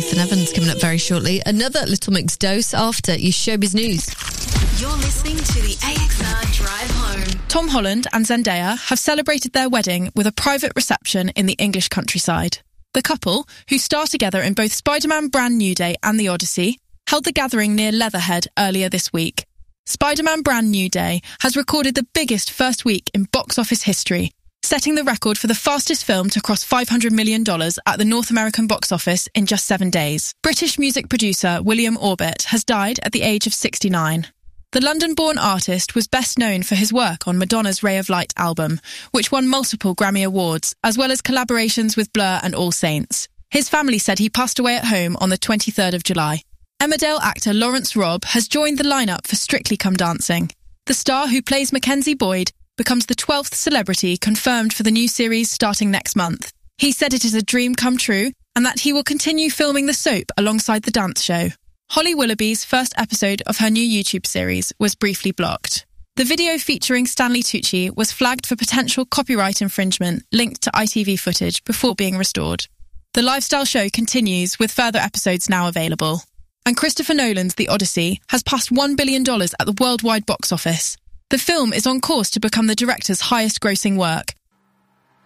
Ethan Evans coming up very shortly. Another Little Mix dose after your showbiz news. You're listening to the AXR Drive Home. Tom Holland and Zendaya have celebrated their wedding with a private reception in the English countryside. The couple, who star together in both Spider-Man Brand New Day and The Odyssey, held the gathering near Leatherhead earlier this week. Spider-Man Brand New Day has recorded the biggest first week in box office history, setting the record for the fastest film to cross $500 million at the North American box office in just 7 days. British music producer William Orbit has died at the age of 69. The London-born artist was best known for his work on Madonna's Ray of Light album, which won multiple Grammy Awards, as well as collaborations with Blur and All Saints. His family said he passed away at home on the 23rd of July. Emmerdale actor Lawrence Robb has joined the lineup for Strictly Come Dancing. The star who plays Mackenzie Boyd becomes the 12th celebrity confirmed for the new series starting next month. He said it is a dream come true and that he will continue filming the soap alongside the dance show. Holly Willoughby's first episode of her new YouTube series was briefly blocked. The video featuring Stanley Tucci was flagged for potential copyright infringement linked to ITV footage before being restored. The lifestyle show continues with further episodes now available. And Christopher Nolan's The Odyssey has passed $1 billion at the worldwide box office. The film is on course to become the director's highest-grossing work,